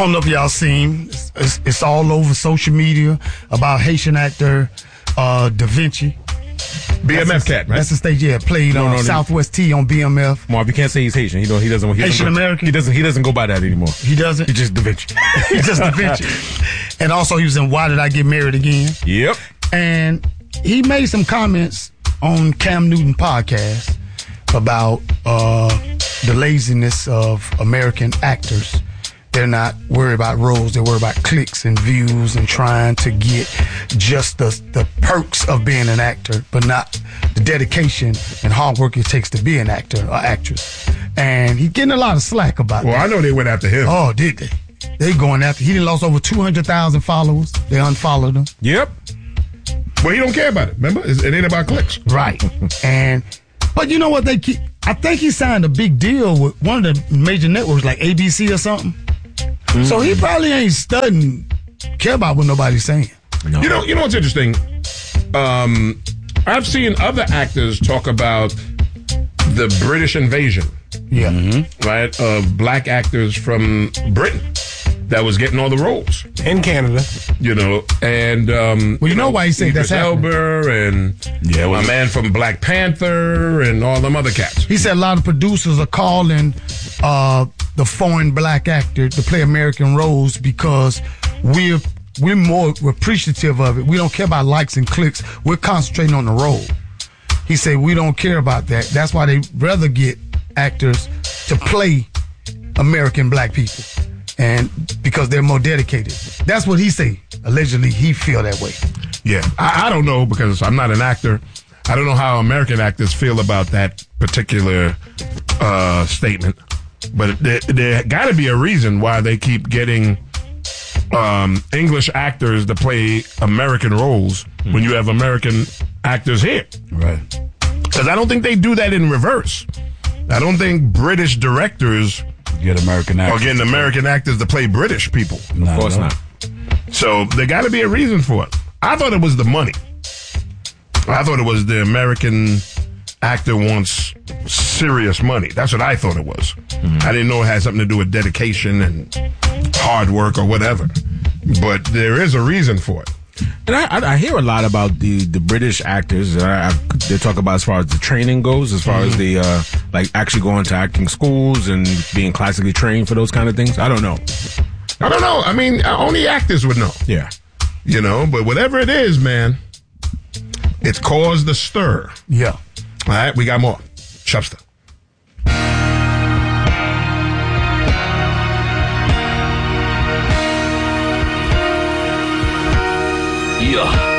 don't know if y'all seen. It's all over social media about Haitian actor Da Vinci. BMF cat, right? That's the stage. Yeah, played on Southwest T on BMF. Marv, you can't say he's Haitian. He doesn't. Haitian American. He doesn't go by that anymore. He doesn't. He's just Da Vinci. He's just Da Vinci. And also, he was in Why Did I Get Married Again? Yep. And he made some comments on Cam Newton podcast about the laziness of American actors. They're not worried about roles. They're worried about clicks and views and trying to get just the perks of being an actor, but not the dedication and hard work it takes to be an actor or actress. And he's getting a lot of slack about that. Well, I know they went after him. Oh, did they? They going after. He done lost over 200,000 followers. They unfollowed him. Yep. Well, he don't care about it. Remember, it ain't about clicks. Right. But you know what they keep? I think he signed a big deal with one of the major networks like ABC or something. Mm-hmm. So he probably ain't studying, care about what nobody's saying. No. You know what's interesting? I've seen other actors talk about the British invasion. Yeah. Mm-hmm. Right? Of black actors from Britain that was getting all the roles. In Canada. And well, you know why he said that's happening. Elba and a man from Black Panther and all them other cats. He said a lot of producers are calling the foreign black actor to play American roles because we're more appreciative of it. We don't care about likes and clicks. We're concentrating on the role. He said we don't care about that. That's why they rather get actors to play American black people, and because they're more dedicated. That's what he say. Allegedly, he feel that way. Yeah, I don't know because I'm not an actor. I don't know how American actors feel about that particular statement, but there got to be a reason why they keep getting English actors to play American roles when you have American actors here. Right. Because I don't think they do that in reverse. I don't think British directors get American actors or getting American actors to play British people. Of course not. So there got to be a reason for it. I thought it was the money. I thought it was the American actor wants serious money. That's what I thought it was. Mm-hmm. I didn't know it had something to do with dedication and hard work or whatever. But there is a reason for it. And I hear a lot about the British actors. They talk about as far as the training goes, as far as the like actually going to acting schools and being classically trained for those kind of things. I don't know. I mean, only actors would know. Yeah. But whatever it is, man, it's caused a stir. Yeah. All right, we got more. Shupster. Yeah.